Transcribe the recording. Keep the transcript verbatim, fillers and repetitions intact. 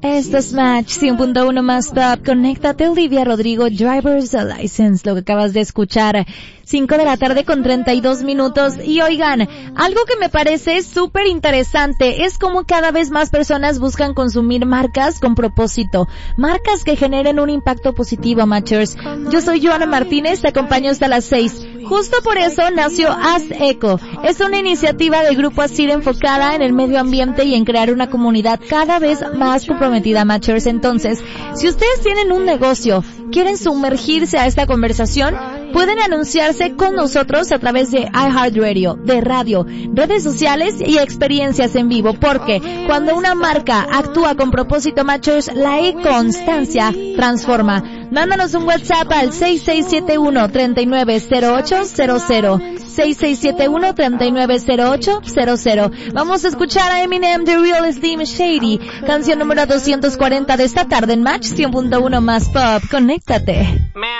Esto es Match cien punto uno más top. Conéctate, Olivia Rodrigo, Driver's License, lo que acabas de escuchar. cinco de la tarde con treinta y dos minutos. Y oigan, algo que me parece súper interesante es cómo cada vez más personas buscan consumir marcas con propósito. Marcas que generen un impacto positivo, Matchers. Yo soy Joana Martínez, te acompaño hasta las seis. Justo por eso nació Haz Eco. Es una iniciativa del Grupo Asir enfocada en el medio ambiente y en crear una comunidad cada vez más comprometida, Matchers. Entonces, si ustedes tienen un negocio, quieren sumergirse a esta conversación, pueden anunciarse con nosotros a través de iHeartRadio, de radio, redes sociales y experiencias en vivo, porque cuando una marca actúa con propósito, Matchers, la e-constancia transforma. Mándanos un WhatsApp al seis seis siete uno, tres nueve cero ocho cero cero. seis seis siete uno, tres nueve cero ocho cero cero. Vamos a escuchar a Eminem, The Real Slim Shady, canción número doscientos cuarenta de esta tarde en Match cien punto uno más pop. Conéctate.